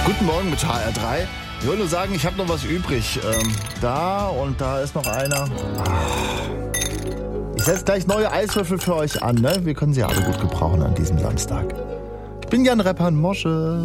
Guten Morgen mit HR3. Ich wollte nur sagen, ich habe noch was übrig. Da und da ist noch einer. Ich setze gleich neue Eiswürfel für euch an, ne? Wir können sie alle gut gebrauchen an diesem Samstag. Ich bin Jan Reppan Mosche.